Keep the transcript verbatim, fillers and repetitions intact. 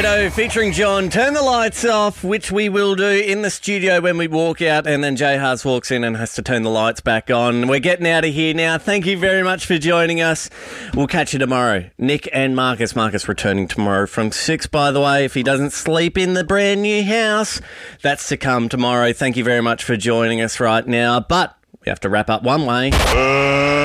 Fredo featuring John. Turn the lights off, which we will do in the studio when we walk out, and then Jay Haas walks in and has to turn the lights back on. We're getting out of here now. Thank you very much for joining us. We'll catch you tomorrow. Nick and Marcus. Marcus returning tomorrow from six, by the way. If he doesn't sleep in the brand new house, that's to come tomorrow. Thank you very much for joining us right now. But we have to wrap up one way. Uh...